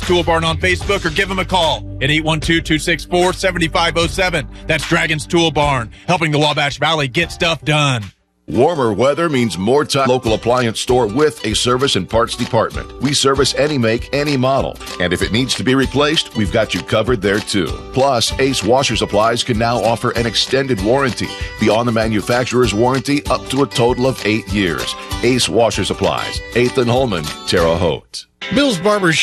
Tool Barn on Facebook or give them a call at 812-264-7507. That's Dragon's Tool Barn, helping the Wabash Valley get stuff done. Warmer weather means more time. Local appliance store with a service and parts department. We service any make, any model. And if it needs to be replaced, we've got you covered there too. Plus, Ace Washer Supplies can now offer an extended warranty beyond the manufacturer's warranty up to a total of 8 years. Ace Washer Supplies, 8th and Holman, Terre Haute. Bill's Barber